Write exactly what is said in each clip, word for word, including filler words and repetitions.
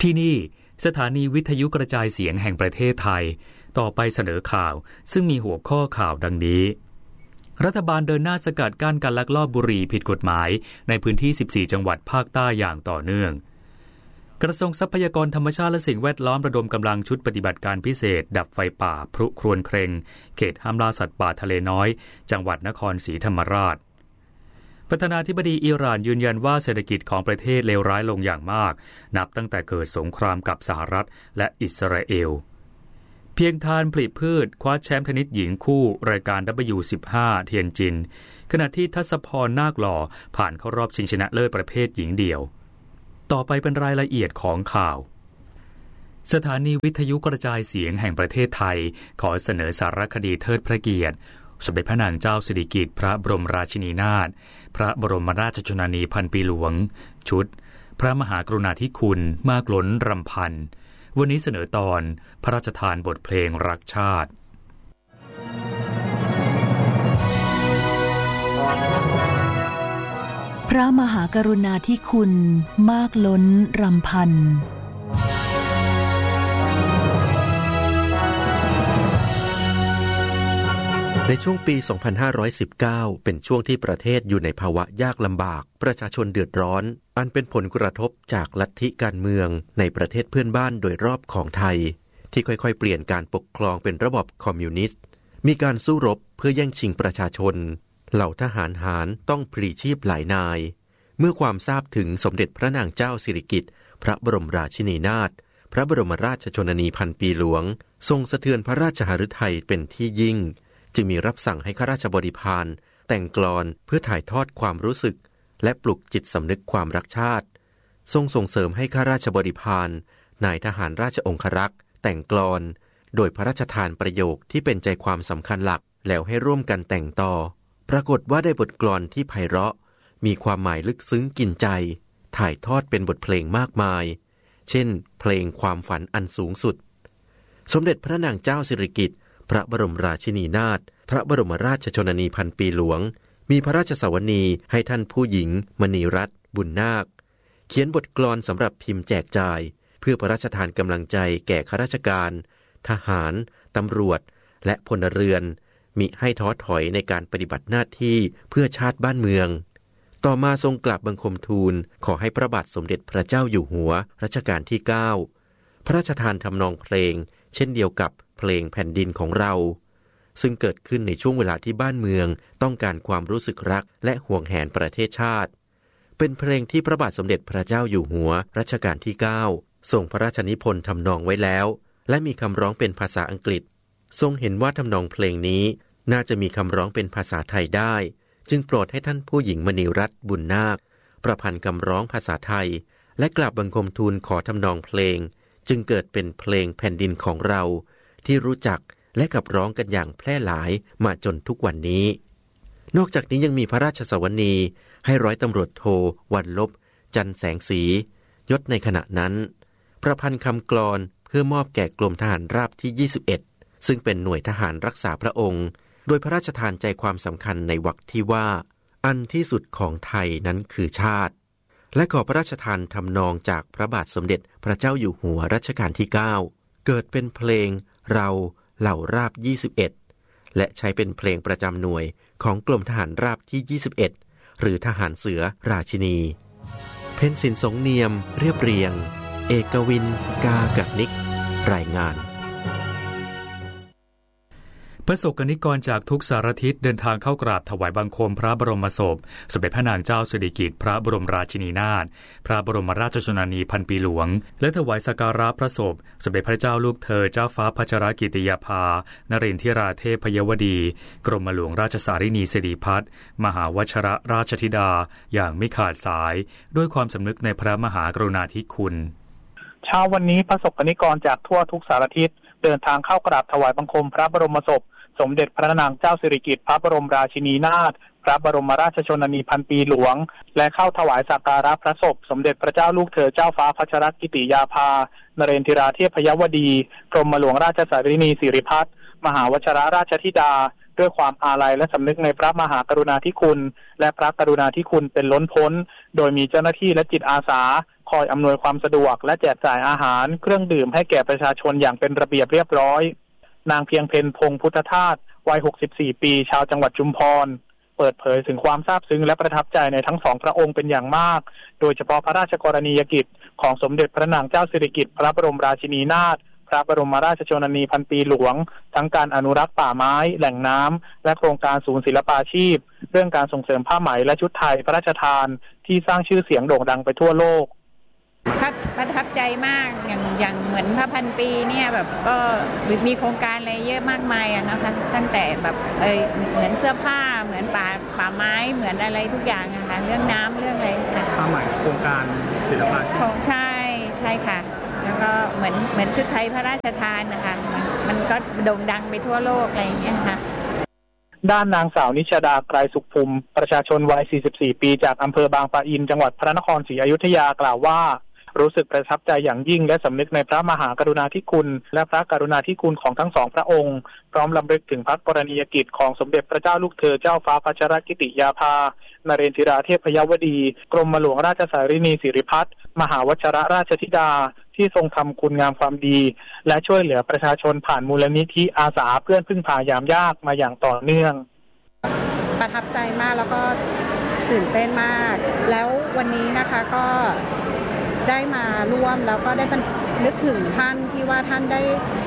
ที่นี่สถานีวิทยุกระจายเสียงแห่งประเทศไทยต่อไปเสนอข่าวซึ่งมีหัวข้อข่าวดังนี้รัฐบาลเดินหน้าสกัดกั้นการลักลอบบุหรี่ผิดกฎหมายในพื้นที่สิบสี่จังหวัดภาคใต้อย่างต่อเนื่องกระทรวงทรัพยากรธรรมชาติและสิ่งแวดล้อมระดมกำลังชุดปฏิบัติการพิเศษดับไฟป่าพรุครวญเครงเขตห้ามล่าสัตว์ป่าทะเลน้อยจังหวัดนครศรีธรรมราชประธานาธิบดีอิหร่านยืนยันว่าเศรษฐกิจของประเทศเลวร้ายลงอย่างมากนับตั้งแต่เกิดสงครามกับสหรัฐและอิสราเอลเพียงทานผลิพืชคว้าแชมป์เทนนิสหญิงคู่รายการ ดับเบิลยู สิบห้า เทียนจินขณะที่ทัศพรนาคหล่อผ่านเข้ารอบชิงชนะเลิศประเภทหญิงเดี่ยวต่อไปเป็นรายละเอียดของข่าวสถานีวิทยุกระจายเสียงแห่งประเทศไทยขอเสนอสารคดีเทิดพระเกียรติสมเด็จพระนางเจ้าสิริกิติ์พระบรมราชินีนาถพระบรมราชชนนีพันปีหลวงชุดพระมหากรุณาธิคุณมากล้นรำพันวันนี้เสนอตอนพระราชทานบทเพลงรักชาติพระมหากรุณาธิคุณมากล้นรำพันในช่วงปี สองพันห้าร้อยสิบเก้า เป็นช่วงที่ประเทศอยู่ในภาวะยากลำบากประชาชนเดือดร้อนอันเป็นผลกระทบจากลัทธิการเมืองในประเทศเพื่อนบ้านโดยรอบของไทยที่ค่อยๆเปลี่ยนการปกครองเป็นระบอบคอมมิวนิสต์มีการสู้รบเพื่อแย่งชิงประชาชนเหล่าทหารหาญต้องพลีชีพหลายนายเมื่อความทราบถึงสมเด็จพระนางเจ้าสิริกิติ์พระบรมราชินีนาถพระบรมราชชนนีพันปีหลวงทรงสะเทือนพระราชหฤทัยเป็นที่ยิ่งจึงมีรับสั่งให้ข้าราชบริพารแต่งกลอนเพื่อถ่ายทอดความรู้สึกและปลุกจิตสำนึกความรักชาติทรงส่งเสริมให้ข้าราชบริพารนายทหารราชองครักษ์แต่งกลอนโดยพระราชทานประโยคที่เป็นใจความสำคัญหลักแล้วให้ร่วมกันแต่งต่อปรากฏว่าได้บทกลอนที่ไพเราะมีความหมายลึกซึ้งกินใจถ่ายทอดเป็นบทเพลงมากมายเช่นเพลงความฝันอันสูงสุดสมเด็จพระนางเจ้าสิริกิติ์พระบรมราชินีนาถพระบรมราชชนนีพันปีหลวงมีพระราชสวนีให้ท่านผู้หญิงมณีรัตน์บุญนาคเขียนบทกลอนสำหรับพิมพ์แจกจ่ายเพื่อพระราชทานกำลังใจแก่ข้าราชการทหารตำรวจและพลเรือนมิให้ท้อถอยในการปฏิบัติหน้าที่เพื่อชาติบ้านเมืองต่อมาทรงกราบบังคมทูลขอให้พระบาทสมเด็จพระเจ้าอยู่หัวรัชกาลที่เก้าพระราชทานทำนองเพลงเช่นเดียวกับเพลงแผ่นดินของเราซึ่งเกิดขึ้นในช่วงเวลาที่บ้านเมืองต้องการความรู้สึกรักและห่วงแหนประเทศชาติเป็นเพลงที่พระบาทสมเด็จพระเจ้าอยู่หัวรัชกาลที่เก้าทรงพระราชนิพนธ์ทำนองไว้แล้วและมีคำร้องเป็นภาษาอังกฤษทรงเห็นว่าทำนองเพลงนี้น่าจะมีคำร้องเป็นภาษาไทยได้จึงโปรดให้ท่านผู้หญิงมณีรัตน์บุญนาคประพันธ์คำร้องภาษาไทยและกราบบังคมทูลขอทำนองเพลงจึงเกิดเป็นเพลงแผ่นดินของเราที่รู้จักและขับร้องกันอย่างแพร่หลายมาจนทุกวันนี้นอกจากนี้ยังมีพระราชสวนีให้ร้อยตำรวจโทวันลบจันแสงสียศในขณะนั้นประพันธ์คำกลอนเพื่อมอบแก่กรมทหารราบที่ยี่สิบเอ็ดซึ่งเป็นหน่วยทหารรักษาพระองค์โดยพระราชทานใจความสำคัญในวรรคที่ว่าอันที่สุดของไทยนั้นคือชาติและขอพระราชทานทำนองจากพระบาทสมเด็จพระเจ้าอยู่หัวรัชกาลที่เก้าเกิดเป็นเพลงเราเหล่าราบยี่สิบเอ็ดและใช้เป็นเพลงประจำหน่วยของกรมทหารราบที่ยี่สิบเอ็ดหรือทหารเสือราชินีเพ็ญศิลป์สงเนียมเรียบเรียงเอกวินกากนิกรายงานประสบกนิกรจากทุกสารทิศเดินทางเข้ากราบถวายบังคมพระบรมศพสมเด็จพระนางเจ้าสิริกิติ์พระบรมราชินีนาถพระบรมราชชนนีพันปีหลวงและถวายสักการะพระศพสมเด็จพระเจ้าลูกเธอเจ้าฟ้าพัชรกิติยาภานเรนทิราเทพยวดีกรมหลวงราชสารินีสิริพัฒน์มหาวชรราชธิดาอย่างไม่ขาดสายด้วยความสำนึกในพระมหากรุณาธิคุณเช้าวันนี้ประสบกนิกรจากทั่วทุกสารทิศเดินทางเข้ากราบถวายบังคมพระบรมศพสมเด็จพระนางเจ้าสิริกิติ์พระบรมราชินีนาถพระบรมราชชนนีพันปีหลวงและเข้าถวายสักการะพระศพสมเด็จพระเจ้าลูกเธอเจ้าฟ้าพัชรกิติยาภานเรนทิราเทพยวดีกรมหลวงราชสารินีสิริพัฒน์มหาวชรราชธิดาด้วยความอาลัยและสำนึกในพระมหากรุณาธิคุณและพระกรุณาธิคุณเป็นล้นพ้นโดยมีเจ้าหน้าที่และจิตอาสาคอยอำนวยความสะดวกและแจกจ่ายอาหารเครื่องดื่มให้แก่ประชาชนอย่างเป็นระเบียบเรียบร้อยนางเพียงเพ็ญพงษ์พุทธทาสวัยหกสิบสี่ปีชาวจังหวัดชุมพรเปิดเผยถึงความซาบซึ้งและประทับใจในทั้งสองพระองค์เป็นอย่างมากโดยเฉพาะพระราชกรณียกิจของสมเด็จพระนางเจ้าสิริกิติ์พระบรมราชินีนาถพระบรมราชชนนีพันปีหลวงทั้งการอนุรักษ์ป่าไม้แหล่งน้ำและโครงการศูนย์ศิลปาชีพเรื่องการส่งเสริมผ้าไหมและชุดไทยพระราชทานที่สร้างชื่อเสียงโด่งดังไปทั่วโลกประทับใจมากอย่างอย่างเหมือนพระพันปีเนี่ยแบบก็มีโครงการอะไรเยอะมากมายอะนะคะตั้งแต่แบบเออเหมือนเสื้อผ้าเหมือนป่าป่าไม้เหมือนอะไรทุกอย่างอะค่ะเรื่องน้ำเรื่องอะไรค่ะผ้าไหมโครงการศิลปาชีพใช่ใช่ค่ะแล้วก็เหมือนเหมือนชุดไทยพระราชทานนะคะมันมันก็โด่งดังไปทั่วโลกอะไรอย่างเงี้ยค่ะด้านนางสาวนิชดาไกรสุขภูมิประชาชนวัยสี่สิบสี่ปีจากอำเภอบางปะอินจังหวัดพระนครศรีอยุธยากล่าวว่ารู้สึกประทับใจอย่างยิ่งและสำนึกในพระมหากรุณาธิคุณและพระกรุณาธิคุณของทั้งสองพระองค์พร้อมรำลึกถึงพระกรณียกิจของสมเด็จพระเจ้าลูกเธอเจ้าฟ้าพัชรกิติยาภานเรนทิราเทพยวดีกรมหลวงราชสารินีสิริพัฒน์มหาวชิรราชธิดาที่ทรงทำคุณงามความดีและช่วยเหลือประชาชนผ่านมูลนิธิอาสาเพื่อนพึ่งพายามยากมาอย่างต่อเนื่องประทับใจมากแล้วก็ตื่นเต้นมากแล้ววันนี้นะคะก็ได้มาร่วมแล้วก็ได้นึกถึงท่านที่ว่าท่านได้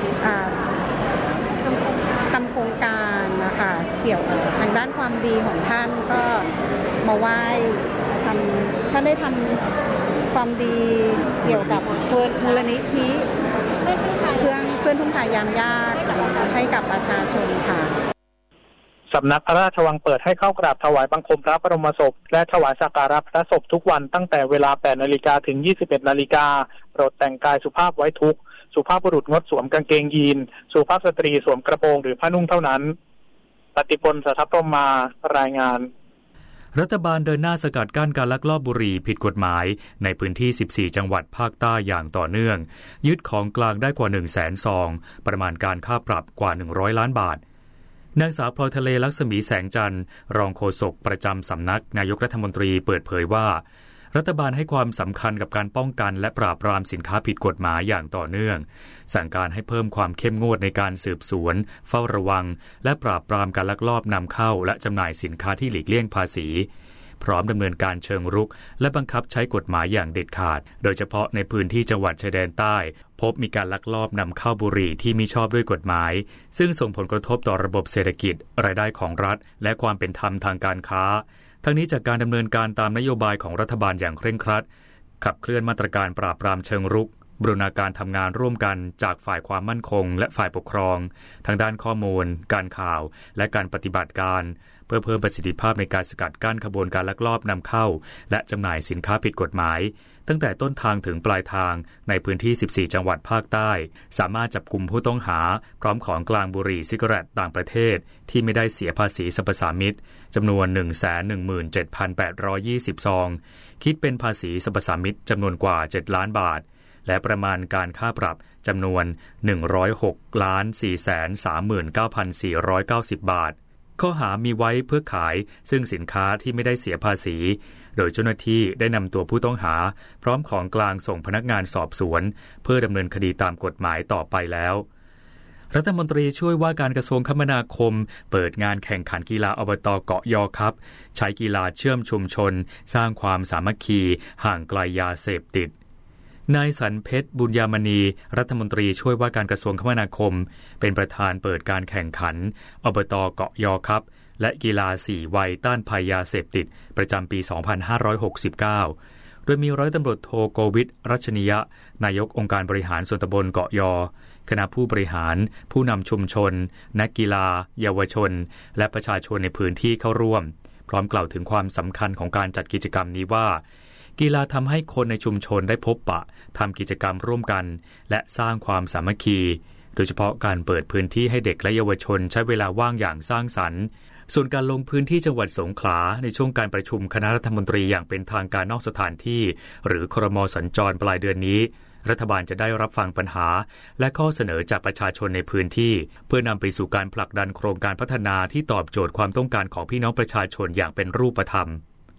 ทำโครงการนะคะเกี่ยวกับทางด้านความดีของท่านก็มาไหว้ทำท่านได้ทำความดีเกี่ยวกับมูลนิธิเพื่อนเพื่อนทุ่งพายามยากให้กับประชาชนค่ะสำนักพระราชวังเปิดให้เข้ากราบถวายบังคมพระบรมศพและถวายสักการะพระศพทุกวันตั้งแต่เวลา แปดนาฬิกา ถึง ยี่สิบเอ็ดนาฬิกาโปรดแต่งกายสุภาพไว้ทุกข์สุภาพบุรุษงดสวมกางเกงยีนสุภาพสตรีสวมกระโปรงหรือผ้านุ่งเท่านั้นปฏิพลสัทธพรหมารายงานรัฐบาลเดินหน้าสกัดกั้นการลักลอบบุหรี่ผิดกฎหมายในพื้นที่สิบสี่จังหวัดภาคใต้อย่างต่อเนื่องยึดของกลางได้กว่า หนึ่งแสน ซองประมาณการค่าปรับกว่าหนึ่งร้อยล้านบาทนางสาวพลอยทะเลลักษมีแสงจันทร์รองโฆษกประจำสำนักนายกรัฐมนตรีเปิดเผยว่ารัฐบาลให้ความสำคัญกับการป้องกันและปราบปรามสินค้าผิดกฎหมายอย่างต่อเนื่องสั่งการให้เพิ่มความเข้มงวดในการสืบสวนเฝ้าระวังและปราบปรามการลักลอบนำเข้าและจำหน่ายสินค้าที่หลีกเลี่ยงภาษีพร้อมดำเนินการเชิงรุกและบังคับใช้กฎหมายอย่างเด็ดขาดโดยเฉพาะในพื้นที่จังหวัดชายแดนใต้พบมีการลักลอบนำเข้าบุหรี่ที่มิชอบด้วยกฎหมายซึ่งส่งผลกระทบต่อระบบเศรษฐกิจรายได้ของรัฐและความเป็นธรรมทางการค้าทั้งนี้จากการดำเนินการตามนโยบายของรัฐบาลอย่างเคร่งครัดขับเคลื่อนมาตรการปราบปรามเชิงรุกบูรณาการทำงานร่วมกันจากฝ่ายความมั่นคงและฝ่ายปกครองทางด้านข้อมูลการข่าวและการปฏิบัติการเพื่อเพิ่มประสิทธิภาพในการสกัดกั้นขบวนการลักลอบนำเข้าและจำหน่ายสินค้าผิดกฎหมายตั้งแต่ต้นทางถึงปลายทางในพื้นที่สิบสี่จังหวัดภาคใต้สามารถจับกุมผู้ต้องหาพร้อมของกลางบุหรี่ซิกาเรตต่างประเทศที่ไม่ได้เสียภาษีสรรพสามิตจำนวน หนึ่งแสนหนึ่งหมื่นเจ็ดพันแปดร้อยยี่สิบ ซองคิดเป็นภาษีสรรพสามิตจำนวนกว่าเจ็ดล้านบาทและประมาณการค่าปรับจำนวน หนึ่งร้อยหกล้านสี่แสนสามหมื่นเก้าพันสี่ร้อยเก้าสิบ บาทข้อหามีไว้เพื่อขายซึ่งสินค้าที่ไม่ได้เสียภาษีโดยเจ้าหน้าที่ได้นำตัวผู้ต้องหาพร้อมของกลางส่งพนักงานสอบสวนเพื่อดำเนินคดีตามกฎหมายต่อไปแล้วรัฐมนตรีช่วยว่าการกระทรวงคมนาคมเปิดงานแข่งขันกีฬาอบต.เกาะยอครับใช้กีฬาเชื่อมชุมชนสร้างความสามัคคีห่างไกลยาเสพติดนายสันเพชรบุญยามณีรัฐมนตรีช่วยว่าการกระทรวงคมนาคมเป็นประธานเปิดการแข่งขันอบต.เกาะยอครับและกีฬาสี่วัยต้านภัยยาเสพติดประจำปี สองพันห้าร้อยหกสิบเก้า โดยมีร้อยตำรวจโทโกวิทรัชนียะนายกองค์การบริหารส่วนตำบลเกาะยอคณะผู้บริหารผู้นำชุมชนนักกีฬาเยาวชนและประชาชนในพื้นที่เข้าร่วมพร้อมกล่าวถึงความสำคัญของการจัดกิจกรรมนี้ว่ากีฬาทำให้คนในชุมชนได้พบปะทำกิจกรรมร่วมกันและสร้างความสามัคคีโดยเฉพาะการเปิดพื้นที่ให้เด็กและเยาวชนใช้เวลาว่างอย่างสร้างสรรค์ส่วนการลงพื้นที่จังหวัดสงขลาในช่วงการประชุมคณะรัฐมนตรีอย่างเป็นทางการนอกสถานที่หรือครม.สัญจรปลายเดือนนี้รัฐบาลจะได้รับฟังปัญหาและข้อเสนอจากประชาชนในพื้นที่เพื่อนำไปสู่การผลักดันโครงการพัฒนาที่ตอบโจทย์ความต้องการของพี่น้องประชาชนอย่างเป็นรูปธรรม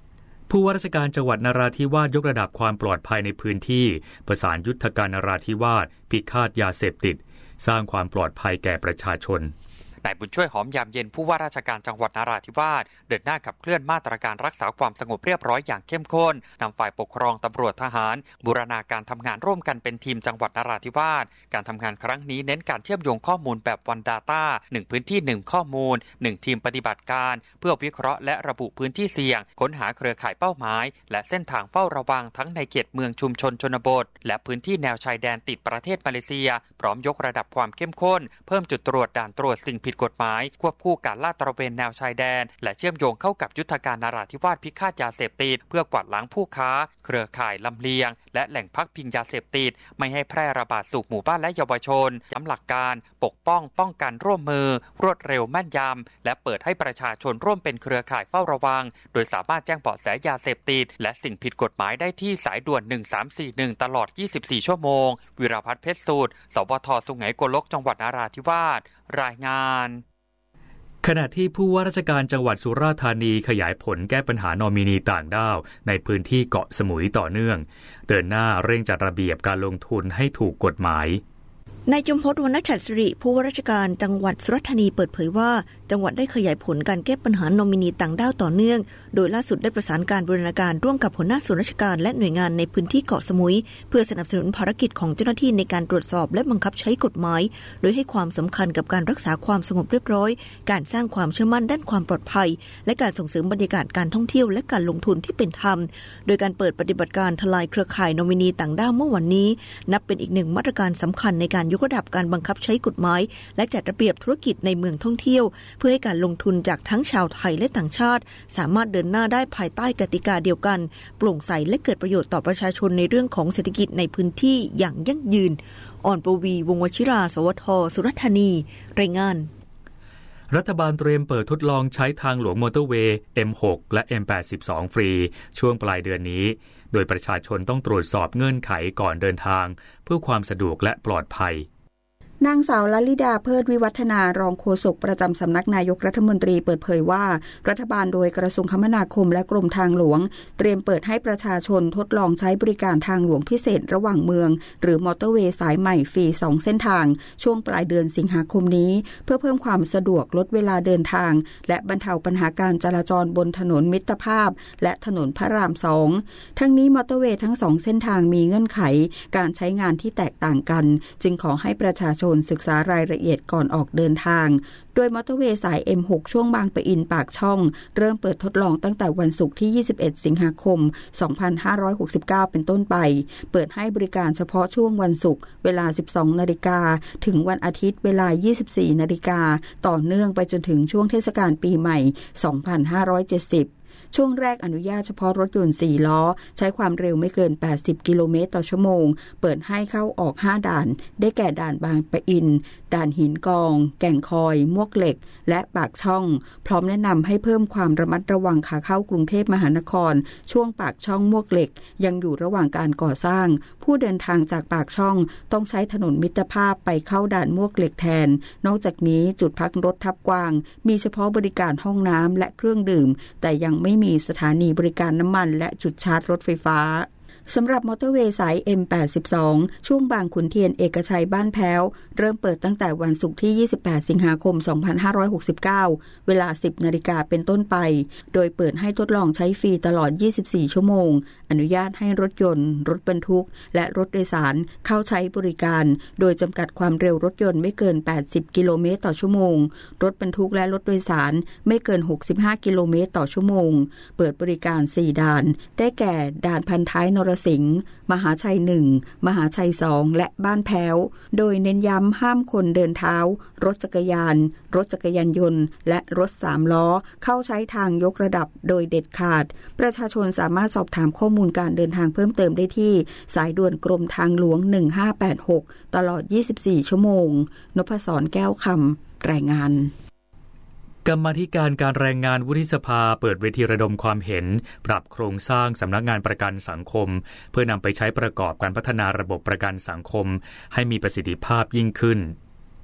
ผู้ว่าราชการจังหวัดนราธิวาสยกระดับความปลอดภัยในพื้นที่ประสานยุทธการนราธิวาสพิฆาตยาเสพติดสร้างความปลอดภัยแก่ประชาชนนายบุญช่วยหอมยามเย็นผู้ว่าราชการจังหวัดนราธิวาสเดินหน้าขับเคลื่อนมาตรการรักษาความสงบเรียบร้อยอย่างเข้มข้นนำฝ่ายปกครองตำรวจทหารบูรณาการทำงานร่วมกันเป็นทีมจังหวัดนราธิวาสการทำงานครั้งนี้เน้นการเชื่อมโยงข้อมูลแบบ วัน ดาต้า หนึ่ง พื้นที่หนึ่งข้อมูลหนึ่งทีมปฏิบัติการเพื่อวิเคราะห์และระบุพื้นที่เสี่ยงค้นหาเครือข่ายเป้าหมายและเส้นทางเฝ้าระวังทั้งในเขตเมืองชุมชนชนบทและพื้นที่แนวชายแดนติดประเทศมาเลเซียพร้อมยกระดับความเข้มข้นเพิ่มจุดตรวจด่านตรวจสิ่งผิดกฎหมายควบคู่การลาดตระเวนแนวชายแดนและเชื่อมโยงเข้ากับยุทธการนราธิวาสพิฆาตยาเสพติดเพื่อกวาดล้างผู้ค้าเครือข่ายลำเลียงและแหล่งพักพิงยาเสพติดไม่ให้แพร่ระบาดสู่หมู่บ้านและเยาวชนย้ำหลักการปกป้องป้องกันร่วมมือรวดเร็วแม่นยำและเปิดให้ประชาชนร่วมเป็นเครือข่ายเฝ้าระวังโดยสามารถแจ้งเบาะแสยาเสพติดและสิ่งผิดกฎหมายได้ที่สายด่วนหนึ่งสามสี่หนึ่งตลอดยี่สิบสี่ชั่วโมงวิรพัฒน์เพชรสูตรสวทสุไหงโกลกจังหวัดนราธิวาสรายงานขณะที่ผู้ว่าราชการจังหวัดสุราษฎร์ธานีขยายผลแก้ปัญหานอมินีต่างด้าวในพื้นที่เกาะสมุยต่อเนื่องเดินหน้าเร่งจัดระเบียบการลงทุนให้ถูกกฎหมายนายจุมพจน์ วรรณฉัตรสิริผู้ว่าราชการจังหวัดสุราษฎร์ธานีเปิดเผยว่าจังหวัดได้ขยายผลการแก้ปัญหานอมินีต่างด้าวต่อเนื่องโดยล่าสุดได้ประสานการบูรณาการร่วมกับหัวหน้าส่วนราชการและหน่วยงานในพื้นที่เกาะสมุยเพื่อสนับสนุนภารกิจของเจ้าหน้าที่ในการตรวจสอบและบังคับใช้กฎหมายโดยให้ความสำคัญกับการรักษาความสงบเรียบร้อยการสร้างความเชื่อมั่นด้านความปลอดภัยและการส่งเสริมบรรยากาศการท่องเที่ยวและการลงทุนที่เป็นธรรมโดยการเปิดปฏิบัติการทลายเครือข่ายนอมินีต่างด้าวเมื่อวันนี้นับเป็นอีกหนึ่งมาตรการสำคัญในการยกระดับการบังคับใช้กฎหมายและจัดระเบียบธุรกิจในเมืองท่องเที่ยวเพื่อให้การลงทุนจากทั้งชาวไทยและต่างชาติสามารถเดินหน้าได้ภายใต้กติกาเดียวกันโปร่งใสและเกิดประโยชน์ต่อประชาชนในเรื่องของเศรษฐกิจในพื้นที่อย่างยั่งยืนอ่อนปวีวงศ์วชิรา สวท สุราษฎร์ธานีรายงานรัฐบาลเตรียมเปิดทดลองใช้ทางหลวงมอเตอร์เวย์ เอ็ม หก และ เอ็ม แปดสิบสอง ฟรีช่วงปลายเดือนนี้โดยประชาชนต้องตรวจสอบเงื่อนไขก่อนเดินทางเพื่อความสะดวกและปลอดภัยนางสาวลลิดาเพิดวิวัฒนารองโฆษกประจำสำนักนายกรัฐมนตรีเปิดเผยว่ารัฐบาลโดยกระทรวงคมนาคมและกรมทางหลวงเตรียมเปิดให้ประชาชนทดลองใช้บริการทางหลวงพิเศษระหว่างเมืองหรือมอเตอร์เวย์สายใหม่ฟรีสองเส้นทางช่วงปลายเดือนสิงหาคมนี้เพื่อเพิ่มความสะดวกลดเวลาเดินทางและบรรเทาปัญหาการจราจรบนถนนมิตรภาพและถนนพระรามสองทั้งนี้มอเตอร์เวย์ทั้งสองเส้นทางมีเงื่อนไขการใช้งานที่แตกต่างกันจึงขอให้ประชาชนศึกษารายละเอียดก่อนออกเดินทางโดยมอเตอร์เวย์สาย เอ็ม หก ช่วงบางปะอินปากช่องเริ่มเปิดทดลองตั้งแต่วันศุกร์ที่ยี่สิบเอ็ดสิงหาคมสองพันห้าร้อยหกสิบเก้าเป็นต้นไปเปิดให้บริการเฉพาะช่วงวันศุกร์เวลา สิบสองนาฬิกาถึงวันอาทิตย์เวลา ยี่สิบสี่นาฬิกาต่อเนื่องไปจนถึงช่วงเทศกาลปีใหม่สองพันห้าร้อยเจ็ดสิบช่วงแรกอนุญาตเฉพาะรถยนต์สี่ล้อใช้ความเร็วไม่เกินแปดสิบกิโลเมตรต่อชั่วโมงเปิดให้เข้าออกห้าด่านได้แก่ด่านบางปะอินด่านหินกองแก่งคอยมวกเหล็กและปากช่องพร้อมแนะนำให้เพิ่มความระมัดระวังขาเข้ากรุงเทพมหานครช่วงปากช่องมวกเหล็กยังอยู่ระหว่างการก่อสร้างผู้เดินทางจากปากช่องต้องใช้ถนนมิตรภาพไปเข้าด่านมวกเหล็กแทนนอกจากนี้จุดพักรถทับกวางมีเฉพาะบริการห้องน้ำและเครื่องดื่มแต่ยังไม่มีสถานีบริการน้ำมันและจุดชาร์จรถไฟฟ้าสำหรับมอเตอร์เวย์สาย เอ็ม แปดสิบสอง ช่วงบางขุนเทียนเอกชัยบ้านแพ้วเริ่มเปิดตั้งแต่วันศุกร์ที่ยี่สิบแปดสิงหาคมสองพันห้าร้อยหกสิบเก้าเวลา สิบนาฬิกาเป็นต้นไปโดยเปิดให้ทดลองใช้ฟรีตลอดยี่สิบสี่ชั่วโมงอนุญาตให้รถยนต์รถบรรทุกและรถโดยสารเข้าใช้บริการโดยจำกัดความเร็วรถยนต์ไม่เกินแปดสิบกิโลเมตรต่อชั่วโมงรถบรรทุกและรถโดยสารไม่เกินหกสิบห้ากิโลเมตรต่อชั่วโมงเปิดบริการสี่ด่านได้แก่ด่านพันท้ายนรสิงห์มหาชัยหนึ่งมหาชัยสองและบ้านแพ้วโดยเน้นย้ำห้ามคนเดินเท้ารถจักรยานรถจักรยานยนต์และรถสามล้อเข้าใช้ทางยกระดับโดยเด็ดขาดประชาชนสามารถสอบถามข้อมูลการเดินทางเพิ่มเติมได้ที่สายด่วนกรมทางหลวงหนึ่งห้าแปดหกตลอดยี่สิบสี่ชั่วโมงนพศรแก้วคำรายงานกรรมาธิการการแรงงานวุฒิสภาเปิดเวทีระดมความเห็นปรับโครงสร้างสำนักงานประกันสังคมเพื่อนำไปใช้ประกอบการพัฒนาระบบประกันสังคมให้มีประสิทธิภาพยิ่งขึ้น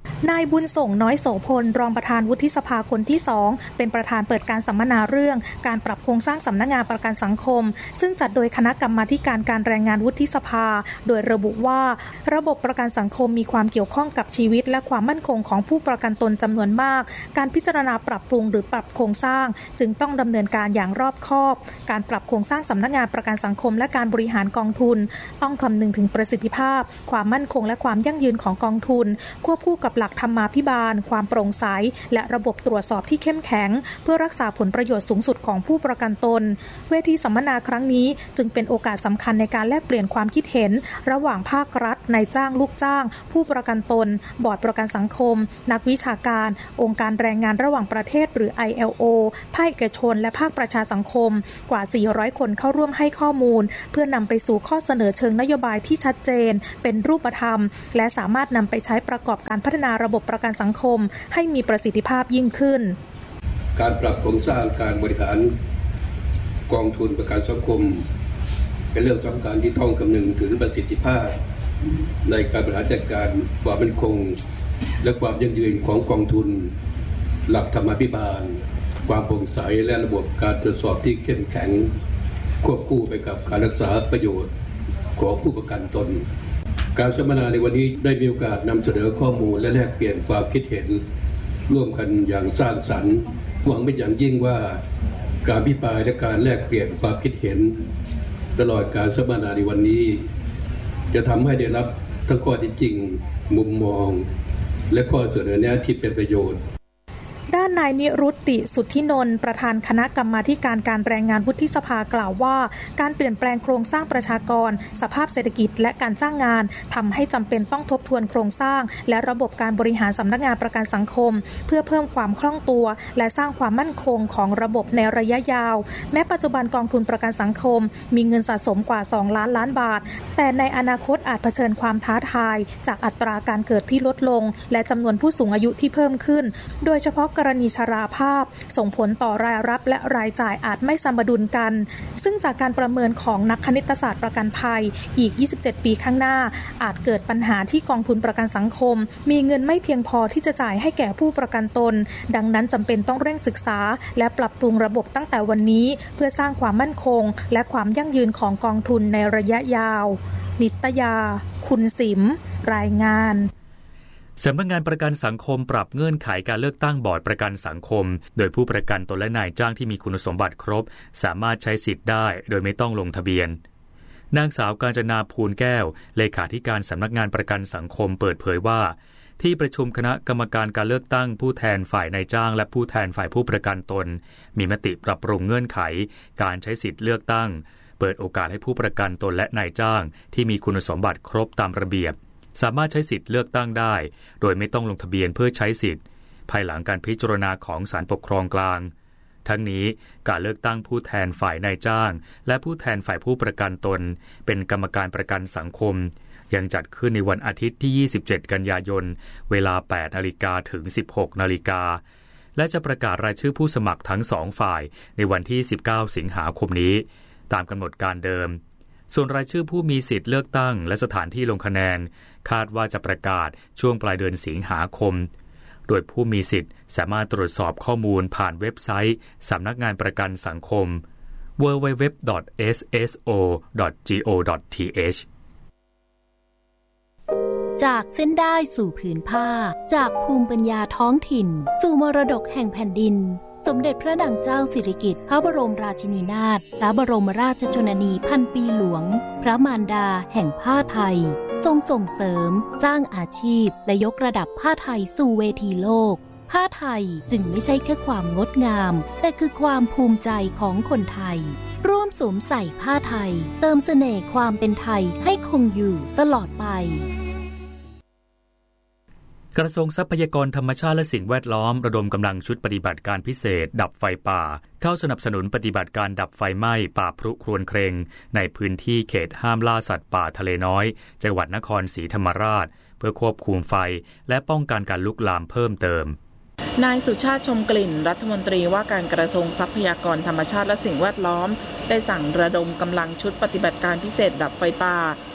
นายบุญส่งน้อยโสพลรองประธานวุฒิสภาคนที่สองเป็นประธานเปิดการสัมมนาเรื่องการปรับโครงสร้างสำนักงานประกันสังคมซึ่งจัดโดยคณะกรรมาธิการการแรงงานวุฒิสภาโดยระบุว่าระบบประกันสังคมมีความเกี่ยวข้องกับชีวิตและความมั่นคงของผู้ประกันตนจำนวนมากการพิจารณาปรับปรุงหรือปรับโครงสร้างจึงต้องดำเนินการอย่างรอบคอบการปรับโครงสร้างสำนักงานประกันสังคมและการบริหารกองทุนต้องคำนึงถึงประสิทธิภาพความมั่นคงและความยั่งยืนของกองทุนควบคู่กับหลักธรรมาภิบาลความโปร่งใสและระบบตรวจสอบที่เข้มแข็งเพื่อรักษาผลประโยชน์สูงสุดของผู้ประกันตนเวทีสัมมนาครั้งนี้จึงเป็นโอกาสสำคัญในการแลกเปลี่ยนความคิดเห็นระหว่างภาครัฐนายจ้างลูกจ้างผู้ประกันตนบอร์ดประกันสังคมนักวิชาการองค์การแรงงานระหว่างประเทศหรือ ไอ แอล โอ ภาคเอกชนและภาคประชาสังคมกว่าสี่ร้อยคนเข้าร่วมให้ข้อมูลเพื่อนำไปสู่ข้อเสนอเชิงนโยบายที่ชัดเจนเป็นรูปธรรมและสามารถนำไปใช้ประกอบการพัฒนาระบบประกันสังคมให้มีประสิทธิภาพยิ่งขึ้นการปรับโครงสร้างการบริหารกองทุนประกันสังคมเป็นเรื่องสำคัญที่ต้องคำนึงถึงประสิทธิภาพในการบริหารจัดการความมั่นคงและความยั่งยืนของกองทุนหลักธรรมาภิบาลความโปร่งใสและระบบการตรวจสอบที่เข้มแข็งควบคู่ไปกับการรักษาประโยชน์ของผู้ประกันตนการสัมมนาในวันนี้ได้มีโอกาสนำเสนอข้อมูลและแลกเปลี่ยนความคิดเห็นร่วมกันอย่างสร้างสรรค์หวังเป็นอย่างยิ่งว่าการอภิปรายและการแลกเปลี่ยนความคิดเห็นตลอดการสัมมนาในวันนี้จะทำให้ได้รับทั้งข้อเท็จจริงมุมมองและข้อเสนอแนะที่เป็นประโยชน์ด้านนายนิรุตติสุทธินนท์ประธานคณะกรรมาธิการการแรงงานวุฒิสภากล่าวว่าการเปลี่ยนแปลงโครงสร้างประชากรสภาพเศรษฐกิจและการจ้างงานทำให้จำเป็นต้องทบทวนโครงสร้างและระบบการบริหารสำนักงานประกันสังคมเพื่อเพิ่มความคล่องตัวและสร้างความมั่นคงของระบบในระยะยาวแม้ปัจจุบันกองทุนประกันสังคมมีเงินสะสมกว่าสองล้านล้านบาทแต่ในอนาคตอาจเผชิญความท้าทายจากอัตราการเกิดที่ลดลงและจำนวนผู้สูงอายุที่เพิ่มขึ้นโดยเฉพาะกรณีชราภาพส่งผลต่อรายรับและรายจ่ายอาจไม่สมดุลกันซึ่งจากการประเมินของนักคณิตศาสตร์ประกันภัยอีกยี่สิบเจ็ดปีข้างหน้าอาจเกิดปัญหาที่กองทุนประกันสังคมมีเงินไม่เพียงพอที่จะจ่ายให้แก่ผู้ประกันตนดังนั้นจำเป็นต้องเร่งศึกษาและปรับปรุงระบบตั้งแต่วันนี้เพื่อสร้างความมั่นคงและความยั่งยืนของกองทุนในระยะยาวนิตยาคุณสิมรายงานสำนักงานประกันสังคมปรับเงื่อนไขการเลือกตั้งบอร์ดประกันสังคมโดยผู้ประกันตนและนายจ้างที่มีคุณสมบัติครบสามารถใช้สิทธิ์ได้โดยไม่ต้องลงทะเบียนนางสาวกาญจนาภูลแก้วเลขาธิการสำนักงานประกันสังคมเปิดเผยว่าที่ประชุมคณะกรรมการการเลือกตั้งผู้แทนฝ่ายนายจ้างและผู้แทนฝ่ายผู้ประกันตนมีมติปรับปรุงเงื่อนไขการใช้สิทธิ์เลือกตั้งเปิดโอกาสให้ผู้ประกันตนและนายจ้างที่มีคุณสมบัติครบตามระเบียบสามารถใช้สิทธิ์เลือกตั้งได้โดยไม่ต้องลงทะเบียนเพื่อใช้สิทธิ์ภายหลังการพิจารณาของศาลปกครองกลางทั้งนี้การเลือกตั้งผู้แทนฝ่ายนายจ้างและผู้แทนฝ่ายผู้ประกันตนเป็นกรรมการประกันสังคมยังจัดขึ้นในวันอาทิตย์ที่ยี่สิบเจ็ดกันยายนเวลา แปดนาฬิกา ถึง สิบหกนาฬิกาและจะประกาศรายชื่อผู้สมัครทั้งสองฝ่ายในวันที่สิบเก้าสิงหาคมนี้ตามกำหนดการเดิมส่วนรายชื่อผู้มีสิทธิ์เลือกตั้งและสถานที่ลงคะแนนคาดว่าจะประกาศช่วงปลายเดือนสิงหาคมโดยผู้มีสิทธิ์สามารถตรวจสอบข้อมูลผ่านเว็บไซต์สำนักงานประกันสังคม ดับเบิลยู ดับเบิลยู ดับเบิลยู ดอท เอส เอส โอ ดอท จี โอ ดอท ที เอชจากเส้นได้สู่ผืนผ้าจากภูมิปัญญาท้องถิ่นสู่มรดกแห่งแผ่นดินสมเด็จพระนางเจ้าสิริกิติ์พระบรมราชินีนาถพระบรมราชชนนีพันปีหลวงพระมารดาแห่งผ้าไทยทรงส่งเสริมสร้างอาชีพและยกระดับผ้าไทยสู่เวทีโลกผ้าไทยจึงไม่ใช่แค่ความงดงามแต่คือความภูมิใจของคนไทยร่วมสวมใส่ผ้าไทยเติมเสน่ห์ความเป็นไทยให้คงอยู่ตลอดไปกระทรวงทรัพยากรธรรมชาติและสิ่งแวดล้อมระดมกำลังชุดปฏิบัติการพิเศษดับไฟป่าเข้าสนับสนุนปฏิบัติการดับไฟไหม้ป่าพรุครวญเครงในพื้นที่เขตห้ามล่าสัตว์ป่าทะเลน้อยจังหวัดนครศรีธรรมราชเพื่อควบคุมไฟและป้องกันการลุกลามเพิ่มเติมนายสุชาติชมกลิ่นรัฐมนตรีว่าการกระทรวงทรัพยากรธรรมชาติและสิ่งแวดล้อมได้สั่งระดมกำลังชุดปฏิบัติการพิเศษดับไฟป่า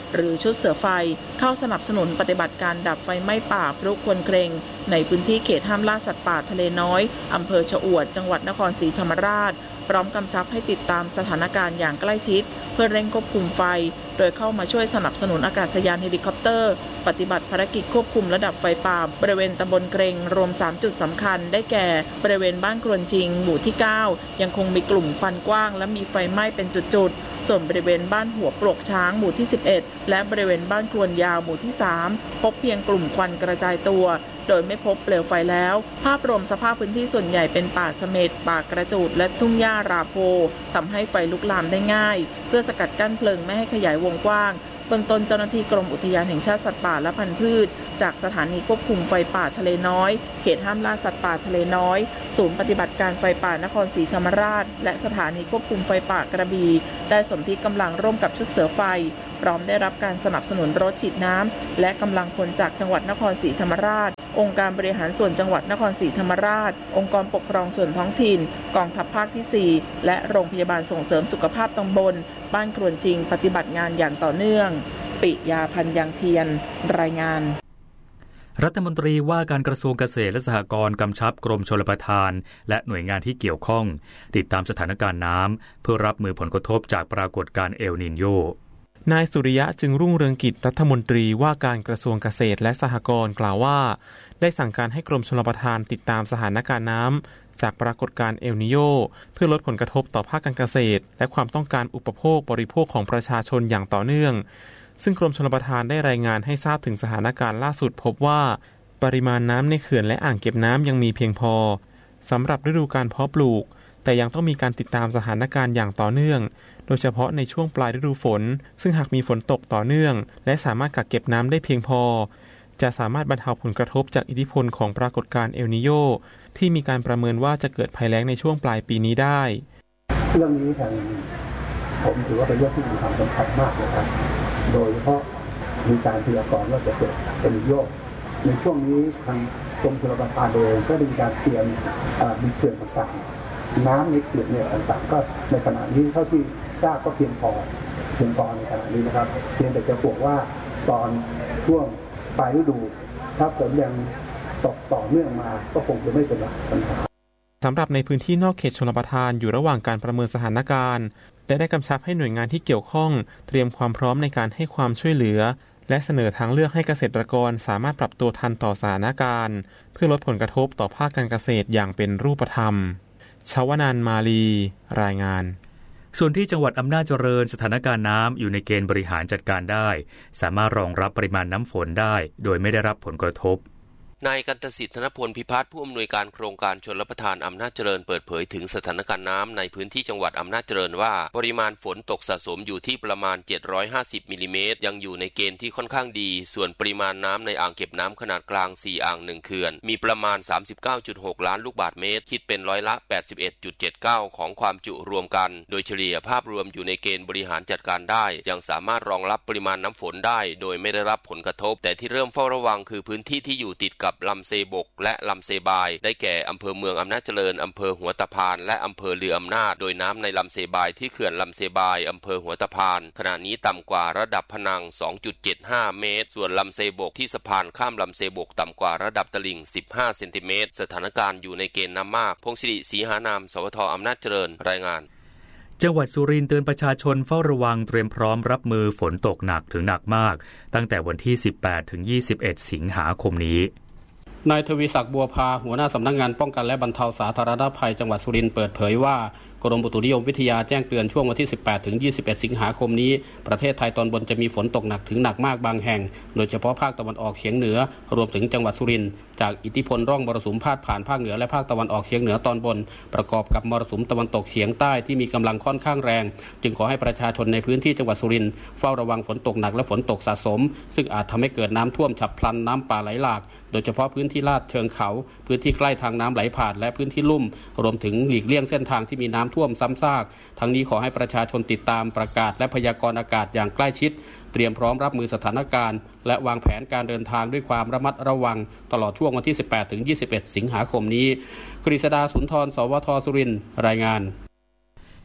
หรือชุดเสือไฟเข้าสนับสนุนปฏิบัติการดับไฟไหม้ป่าพลุควนเกรงในพื้นที่เขตห้ามล่าสัตว์ป่าทะเลน้อยอำเภอชะอวดจังหวัดนครศรีธรรมราชพร้อมกำชับให้ติดตามสถานการณ์อย่างใกล้ชิดเพื่อเร่งควบคุมไฟโดยเข้ามาช่วยสนับสนุนอากาศยานเฮลิคอปเตอร์ปฏิบัติภารกิจควบคุมระดับไฟป่าบริเวณตำบลเกรงรวมสามจุดสำคัญได้แก่บริเวณบ้านกรวนจิงหมู่ที่เก้ายังคงมีกลุ่มควันกว้างและมีไฟไหม้เป็นจุดๆส่วนบริเวณบ้านหัวปลวกช้างหมู่ที่สิบเอ็ดและบริเวณบ้านกรวนยาวหมู่ที่สามพบเพียงกลุ่มควันกระจายตัวโดยไม่พบเปลวไฟแล้วภาพรวมสภาพพื้นที่ส่วนใหญ่เป็นป่าเสม็ดป่ากระจูดและทุ่งหญ้าราโพทำให้ไฟลุกลามได้ง่ายเพื่อสกัดกั้นเพลิงไม่ให้ขยายวงกว้างเบื้องต้นเจ้าหน้าที่กรมอุทยานแห่งชาติสัตว์ป่าและพันธุ์พืชจากสถานีควบคุมไฟป่าทะเลน้อยเขตห้ามล่าสัตว์ป่าทะเลน้อยศูนย์ปฏิบัติการไฟป่านครศรีธรรมราชและสถานีควบคุมไฟป่ากระบี่ได้สนธิกำลังร่วมกับชุดเสือไฟพร้อมได้รับการสนับสนุนรถฉีดน้ำและกำลังพลจากจังหวัดนครศรีธรรมราชองค์การบริหารส่วนจังหวัดนครศรีธรรมราชองค์กรปกครองส่วนท้องถิ่นกองทัพภาคที่สี่และโรงพยาบาลส่งเสริมสุขภาพตำบลบ้านกรวนจิงปฏิบัติงานอย่างต่อเนื่องปิยาพันธ์ยังเทียนรายงานรัฐมนตรีว่าการกระทรวงเกษตรและสหกรณ์กำชับกรมชลประทานและหน่วยงานที่เกี่ยวข้องติดตามสถานการณ์น้ำเพื่อรับมือผลกระทบจากปรากฏการณ์เอลนีโญนายสุริยะจึงรุ่งเรืองกิจรัฐมนตรีว่าการกระทรวงเกษตรและสหกรณ์กล่าวว่าได้สั่งการให้กรมชลประทานติดตามสถานการณ์น้ำจากปรากฏการณ์เอลนีโญเพื่อลดผลกระทบต่อภาคการเกษตรและความต้องการอุปโภคบริโภคของประชาชนอย่างต่อเนื่องซึ่งกรมชลประทานได้รายงานให้ทราบถึงสถานการณ์ล่าสุดพบว่าปริมาณน้ำในเขื่อนและอ่างเก็บน้ำยังมีเพียงพอสำหรับฤดูการเพาะปลูกแต่ยังต้องมีการติดตามสถานการณ์อย่างต่อเนื่องโดยเฉพาะในช่วงปลายฤดูฝนซึ่งหากมีฝนตกต่อเนื่องและสามารถกักเก็บน้ำได้เพียงพอจะสามารถบรรเทาผลกระทบจากอิทธิพลของปรากฏการณ์เอลนีโญที่มีการประเมินว่าจะเกิดภัยแล้งในช่วงปลายปีนี้ได้เรื่องนี้ทางผมถือว่าเป็นเรื่องที่มีความสำคัญมากนะครับโดยเฉพาะมีการพยากรณ์ว่าจะเกิดเอลนีโญในช่วงนี้ทางกรมชลประทานเองก็มีการเตรียมมีเขื่อนต่างๆน้ำในเขื่อนเนี่ยต่างๆก็ในขณะนี้เท่าที่ทราบก็เพียงพอเพียงพอในขณะนี้นะครับเพียงแต่จะบอกว่าตอนช่วงปลายฤดูถ้าฝนยังตกต่อเนื่องมาก็คงจะไม่เป็นปัญหาสำหรับในพื้นที่นอกเขตชลประทานอยู่ระหว่างการประเมินสถานการณ์และได้กำชับให้หน่วยงานที่เกี่ยวข้องเตรียมความพร้อมในการให้ความช่วยเหลือและเสนอทางเลือกให้เกษตรกรสามารถปรับตัวทันต่อสถานการณ์เพื่อลดผลกระทบต่อภาคการเกษตรอย่างเป็นรูปธรรมชวนันท์มาลีรายงานส่วนที่จังหวัดอำนาจเจริญสถานการณ์น้ำอยู่ในเกณฑ์บริหารจัดการได้สามารถรองรับปริมาณน้ำฝนได้โดยไม่ได้รับผลกระทบนายกันตสิทธิ์ธนพลพิพัฒน์ผู้อำนวยการโครงการชลประทานอำนาจเจริญเปิดเผยถึงสถานการณ์น้ำในพื้นที่จังหวัดอำนาจเจริญว่าปริมาณฝนตกสะสมอยู่ที่ประมาณเจ็ดร้อยห้าสิบมิลลิเมตรยังอยู่ในเกณฑ์ที่ค่อนข้างดีส่วนปริมาณน้ำในอ่างเก็บน้ำขนาดกลางสี่อ่างหนึ่งเขื่อนมีประมาณ สามสิบเก้าจุดหก ล้านลูกบาศก์เมตรคิดเป็นร้อยละ แปดสิบเอ็ดจุดเจ็ดเก้า ของความจุรวมกันโดยเฉลี่ยภาพรวมอยู่ในเกณฑ์บริหารจัดการได้ยังสามารถรองรับปริมาณน้ำฝนได้โดยไม่ได้รับผลกระทบแต่ที่เริ่มเฝ้าระวังคือพื้นที่ที่อยู่ติดกับลำเซบกและลำเซบายได้แก่อำเภอเมืองอำนาจเจริญอำเภอหัวตะพานและอำเภอเรืออำนาจโดยน้ำในลำเซบายที่เขื่อนลำเซบายอำเภอหัวตะพานขณะนี้ต่ำกว่าระดับผนัง สองจุดเจ็ดห้า เมตรส่วนลำเซบกที่สะพานข้ามลำเซบกต่ำกว่าระดับตลิ่งสิบห้าเซนติเมตรสถานการณ์อยู่ในเกณฑ์น้ำมากพงศิริศรีหานามสวทอำนาจเจริญรายงานจังหวัดสุรินทร์เตือนประชาชนเฝ้าระวังเตรียมพร้อมรับมือฝนตกหนักถึงหนักมากตั้งแต่วันที่สิบแปดถึงยี่สิบเอ็ดสิงหาคมนี้นายทวีศักดิ์บัวพาหัวหน้าสำนักงานป้องกันและบรรเทาสาธารณภัยจังหวัดสุรินทร์เปิดเผยว่ากรมอุตุนิยมวิทยาแจ้งเตือนช่วงวันที่สิบแปดถึงยี่สิบเอ็ดสิงหาคมนี้ประเทศไทยตอนบนจะมีฝนตกหนักถึงหนักมากบางแห่งโดยเฉพาะภาคตะวันออกเฉียงเหนือรวมถึงจังหวัดสุรินทร์จากอิทธิพลร่องมรสุมพาดผ่านภาคเหนือและภาคตะวันออกเฉียงเหนือตอนบนประกอบกับมรสุมตะวันตกเฉียงใต้ที่มีกำลังค่อนข้างแรงจึงขอให้ประชาชนในพื้นที่จังหวัดสุรินทร์เฝ้าระวังฝนตกหนักและฝนตกสะสมซึ่งอาจทำให้เกิดน้ำท่วมฉับพลันน้ำป่าไหลหลากโดยเฉพาะพื้นที่ลาดเชิงเขาพื้นที่ใกล้ทางน้ำไหลผ่านและพื้นที่ลุ่มรวมถึงหลีกเลี่ยงเส้นทางที่มีน้ำท่วมซ้ำซากทั้งนี้ขอให้ประชาชนติดตามประกาศและพยากรณ์อากาศอย่างใกล้ชิดเตรียมพร้อมรับมือสถานการณ์และวางแผนการเดินทางด้วยความระมัดระวังตลอดช่วงวันที่สิบแปดถึงยี่สิบเอ็ดสิงหาคมนี้กฤษดาสุนทรสวทสุรินทร์รายงาน